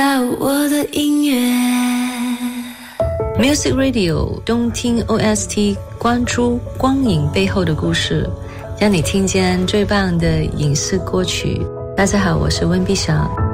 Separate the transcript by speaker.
Speaker 1: 到我的音乐。
Speaker 2: Music Radio 东听 OST， 关注光影背后的故事，让你听见最棒的影视歌曲。大家好，我是温碧霞。